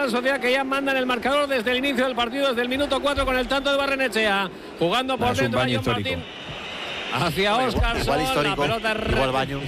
Real Sociedad, que ya manda en el marcador desde el inicio del partido, desde el minuto 4 con el tanto de Barrenechea, jugando por dentro a John Martín hacia Óscar. Igual histórico, la pelota igual baño.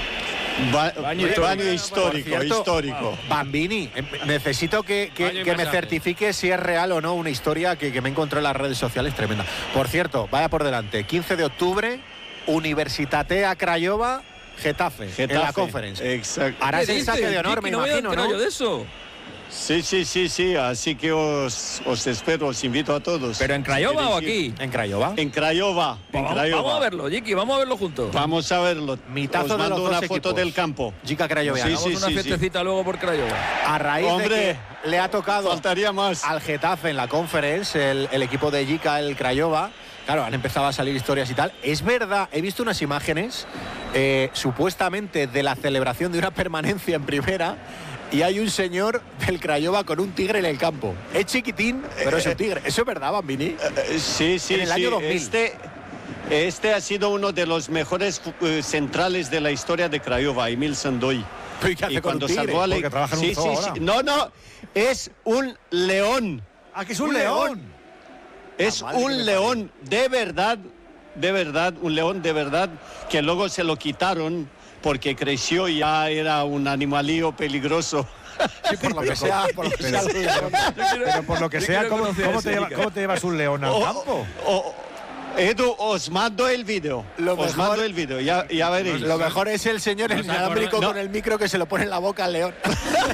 Baño histórico. Bambini, necesito que me certifique si es real o no una historia que me encontré en las redes sociales tremenda. Por cierto, vaya por delante, 15 de octubre, Universitatea Craiova, Getafe, en la Conference. Exacto. Harás el saque de honor, me imagino, ¿no? De eso. Sí, así que os espero, os invito a todos. ¿Pero en Craiova o aquí? ¿En Craiova? En Craiova. Vamos a verlo, Jiki, vamos a verlo juntos. Vamos a verlo. Mitazo os mando de los una dos foto equipos. del campo. Jica Craioveana. Hagamos una fiestecita luego por Craiova. A raíz de que le ha tocado faltaría más al Getafe en la Conference, el equipo de Jica, el Craiova. Claro, han empezado a salir historias y tal. Es verdad, he visto unas imágenes supuestamente de la celebración de una permanencia en primera. Y hay un señor del Craiova con un tigre en el campo. Es chiquitín, pero es un tigre. ¿Eso es verdad, Bambini? Sí. En el año 2000. Este ha sido uno de los mejores centrales de la historia de Craiova, Emil Sandoy. ¿Pero qué hace con un tigre? Porque trabaja en un zoo ahora. No, es un león. Ah, que es un león. Es un león de verdad, un león de verdad, que luego se lo quitaron porque creció y ya era un animalío peligroso. Sí, por lo que sea. Pero por lo que sea, ¿cómo te llevas un león al campo? Edu, os mando el vídeo. Ya veréis. Lo mejor es el señor inalámbrico con el micro que se lo pone en la boca al león.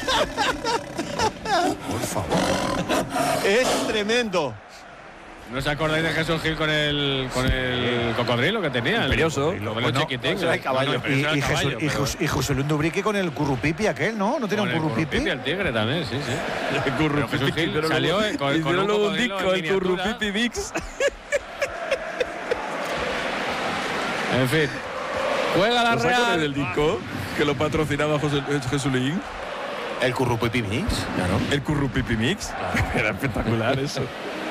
Por favor. Es tremendo. ¿No os acordáis de Jesús Gil con el cocodrilo que tenía? Imperioso. El chiquitín. Y José Luis Dubrique con el currupipi aquel, ¿no? ¿No tiene un currupipi? El tigre también, sí. El currupipi. Jesús Gil salió con un disco, el currupipi mix. En fin. Juega la Real. El disco que lo patrocinaba Jesús Luis. El currupipi mix, claro. El currupipi mix. Era espectacular eso.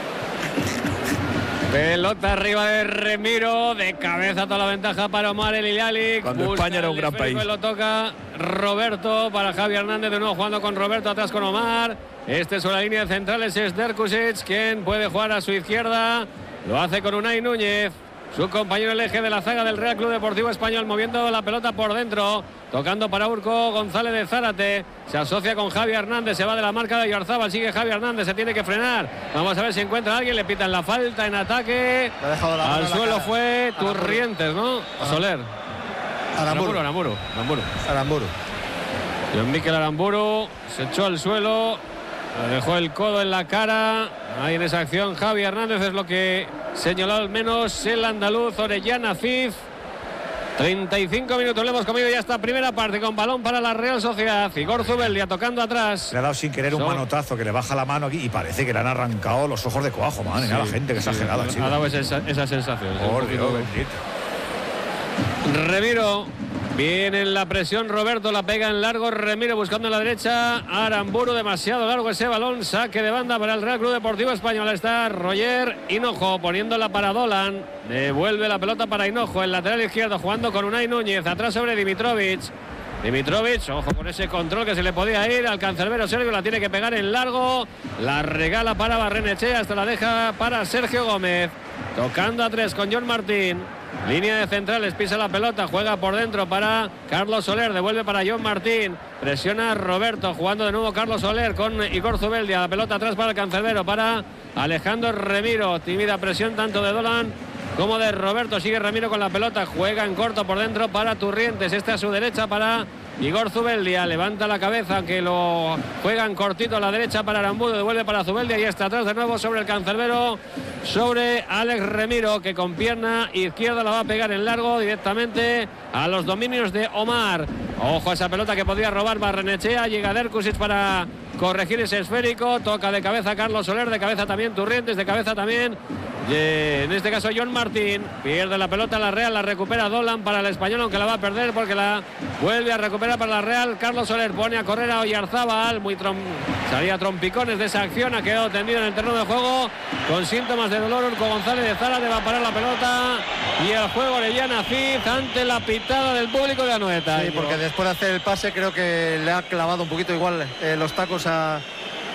Pelota arriba de Remiro, de cabeza toda la ventaja para Omar El Hilali. Cuando España era un gran país. Lo toca Roberto para Javi Hernández, de nuevo jugando con Roberto atrás con Omar. Sobre la línea de centrales es Derkusic, quien puede jugar a su izquierda. Lo hace con Unai Núñez, su compañero el eje de la zaga del Real Club Deportivo Español, moviendo la pelota por dentro, tocando para Urco González de Zárate, se asocia con Javi Hernández, se va de la marca de Oyarzábal, sigue Javi Hernández, se tiene que frenar, vamos a ver si encuentra a alguien, le pitan la falta en ataque, al suelo fue Turrientes, ¿no? Soler. Aramburu. John Mikel Aramburu se echó al suelo, le dejó el codo en la cara. Ahí en esa acción Javi Hernández, es lo que señaló al menos el andaluz Orellana Cid. 35 minutos le hemos comido ya esta primera parte, con balón para la Real Sociedad. Igor Zubeldia tocando atrás. Le ha dado sin querer un manotazo que le baja la mano aquí y parece que le han arrancado los ojos de coajo, man. Sí, a la gente que exagerada, chico. Ha dado esa sensación. Por Dios bendito. Remiro. Viene en la presión Roberto, la pega en largo, Remiro buscando en la derecha, Aramburu, demasiado largo ese balón, saque de banda para el Real Club Deportivo Español. Está Roger Hinojo poniéndola para Dolan, devuelve la pelota para Hinojo, el lateral izquierdo jugando con Unai Núñez, atrás sobre Dimitrovic, ojo con ese control que se le podía ir al cancerbero Sergio, la tiene que pegar en largo, la regala para Barrenechea, hasta la deja para Sergio Gómez, tocando a tres con John Martín. Línea de centrales, pisa la pelota, juega por dentro para Carlos Soler, devuelve para John Martín, presiona Roberto, jugando de nuevo Carlos Soler con Igor Zubeldia, la pelota atrás para el cancerbero, para Alejandro Remiro, tímida presión tanto de Dolan como de Roberto, sigue Remiro con la pelota, juega en corto por dentro para Turrientes, a su derecha para Igor Zubeldia, levanta la cabeza, que lo juegan cortito a la derecha para Aramburu, devuelve para Zubeldia y está atrás de nuevo sobre el cancerbero, sobre Alex Remiro, que con pierna izquierda la va a pegar en largo directamente a los dominios de Omar. Ojo a esa pelota que podría robar Barrenechea, llega Derkusic para corregir ese esférico, toca de cabeza Carlos Soler, de cabeza también Turrientes, de cabeza también en este caso John Martín, pierde la pelota la Real, la recupera Dolan para el español, aunque la va a perder porque la vuelve a recuperar para la Real. Carlos Soler pone a correr a Oyarzábal, salía trompicones de esa acción, ha quedado tendido en el terreno de juego con síntomas de dolor. Urco González de Zárate va a parar la pelota y el juego Orellana Cid ante la pitada del público de Anoeta. Sí, porque después de hacer el pase creo que le ha clavado un poquito igual los tacos a